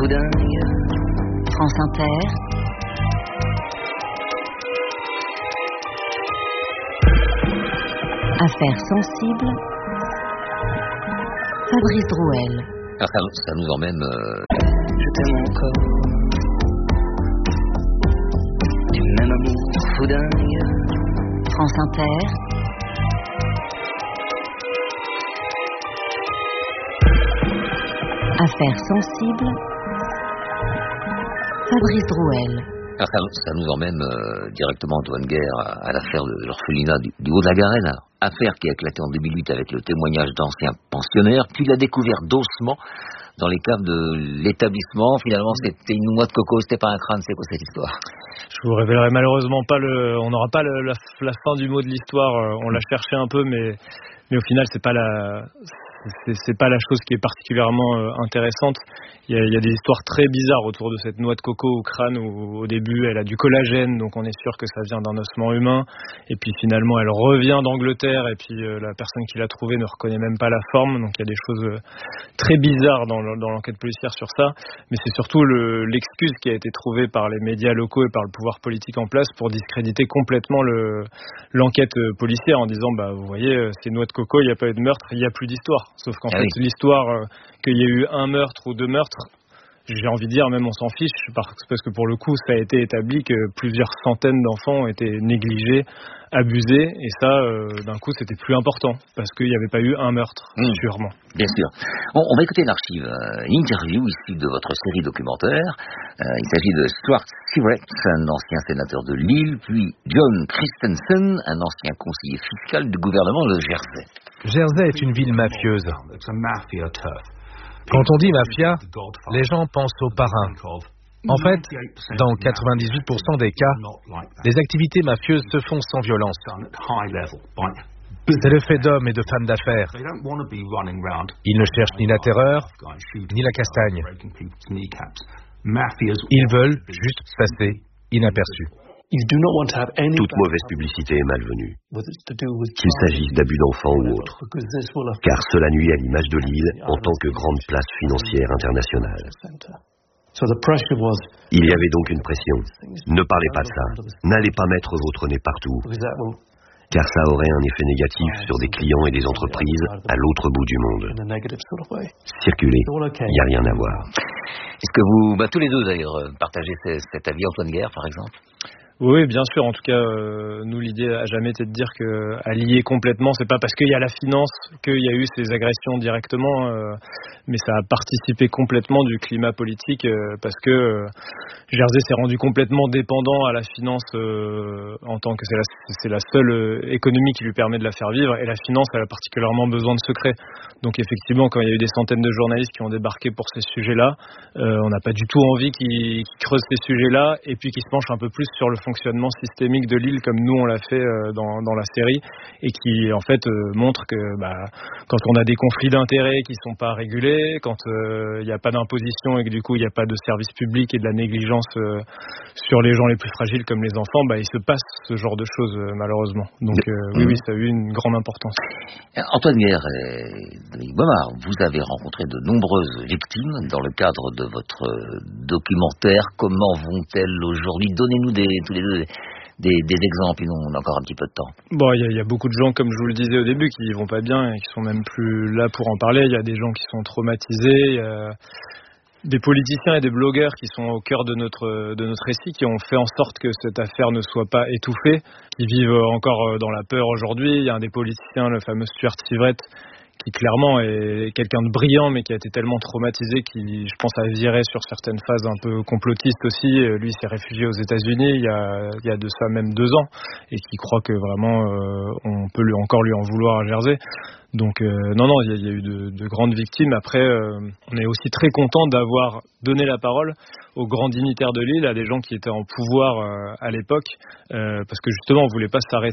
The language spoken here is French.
fou dingue. France Inter. Affaires sensibles. Fabrice Drouel. Ça nous emmène... Je t'aime encore. Du même amour fou dingue. France Inter. Affaires sensibles. Fabrice Drouel. Ça nous emmène directement, Antoine Guerre, à l'affaire de l'orphelinat du Haut-de-la-Garenne. Affaire qui a éclaté en 2008 avec le témoignage d'anciens pensionnaires, puis la découverte d'ossements dans les caves de l'établissement. Finalement, c'était une noix de coco, c'était pas un crâne. C'est quoi cette histoire? Je vous révélerai malheureusement pas on n'aura pas la fin du mot de l'histoire. On l'a cherché un peu, mais au final, c'est pas la chose qui est particulièrement intéressante. Il y a des histoires très bizarres autour de cette noix de coco au crâne où au début elle a du collagène, donc on est sûr que ça vient d'un ossement humain, et puis finalement elle revient d'Angleterre et puis la personne qui l'a trouvée ne reconnaît même pas la forme, donc il y a des choses très bizarres dans l'enquête policière sur ça, mais c'est surtout l'excuse qui a été trouvée par les médias locaux et par le pouvoir politique en place pour discréditer complètement l'enquête policière en disant vous voyez, c'est une noix de coco, il n'y a pas eu de meurtre, il n'y a plus d'histoire. Sauf qu'en fait, l'histoire qu'il y a eu un meurtre ou deux meurtres, j'ai envie de dire, même on s'en fiche, parce que pour le coup, ça a été établi que plusieurs centaines d'enfants ont été négligés, abusés, et ça, d'un coup, c'était plus important, parce qu'il n'y avait pas eu un meurtre, sûrement. Bien sûr. On va écouter l'archive, une interview ici de votre série documentaire. Il s'agit de Stuart Sirrett, un ancien sénateur de Lille, puis John Christensen, un ancien conseiller fiscal du gouvernement de Jersey. Jersey est une ville mafieuse. Quand on dit mafia, les gens pensent aux parrains. En fait, dans 98% des cas, les activités mafieuses se font sans violence. C'est le fait d'hommes et de femmes d'affaires. Ils ne cherchent ni la terreur, ni la castagne. Ils veulent juste passer inaperçus. Toute mauvaise publicité est malvenue, qu'il s'agisse d'abus d'enfants ou autre, car cela nuit à l'image de Lille en tant que grande place financière internationale. Il y avait donc une pression. Ne parlez pas de ça, n'allez pas mettre votre nez partout, car ça aurait un effet négatif sur des clients et des entreprises à l'autre bout du monde. Circulez, il n'y a rien à voir. Est-ce que vous, tous les deux d'ailleurs, partagez cet avis, Antoine Guerre par exemple? Oui, bien sûr. En tout cas, nous, l'idée a jamais été de dire qu'à lier complètement, c'est pas parce qu'il y a la finance qu'il y a eu ces agressions directement, mais ça a participé complètement du climat politique parce que Jersey s'est rendu complètement dépendant à la finance en tant que c'est la seule économie qui lui permet de la faire vivre, et la finance, elle a particulièrement besoin de secrets. Donc effectivement, quand il y a eu des centaines de journalistes qui ont débarqué pour ces sujets-là, on n'a pas du tout envie qu'ils creusent ces sujets-là et puis qu'ils se penchent un peu plus sur le fonctionnement systémique de Lille comme nous on l'a fait dans la série, et qui en fait montre que quand on a des conflits d'intérêts qui sont pas régulés, quand il n'y a pas d'imposition et que du coup il n'y a pas de service public et de la négligence sur les gens les plus fragiles comme les enfants, il se passe ce genre de choses malheureusement. Donc oui, ça a eu une grande importance. Antoine Guerre et Dominique Baumard, vous avez rencontré de nombreuses victimes dans le cadre de votre documentaire. Comment vont-elles aujourd'hui? Donnez-nous tous les deux des exemples, on a encore un petit peu de temps. Il y a beaucoup de gens, comme je vous le disais au début, qui vont pas bien et qui sont même plus là pour en parler. Il y a des gens qui sont traumatisés, il y a des politiciens et des blogueurs qui sont au cœur de notre récit, qui ont fait en sorte que cette affaire ne soit pas étouffée, qui vivent encore dans la peur aujourd'hui. Il y a un des politiciens, le fameux Stuart Sirrett, qui clairement est quelqu'un de brillant, mais qui a été tellement traumatisé qu'il, je pense, a viré sur certaines phases un peu complotistes aussi. Lui, il s'est réfugié aux États-Unis il y a de ça même 2 ans, et qui croit que vraiment on peut encore lui en vouloir à Jersey. Donc non, il y a eu de grandes victimes. Après, on est aussi très content d'avoir donné la parole aux grands dignitaires de Lille, à des gens qui étaient en pouvoir à l'époque, parce que justement, on voulait pas s'arrêter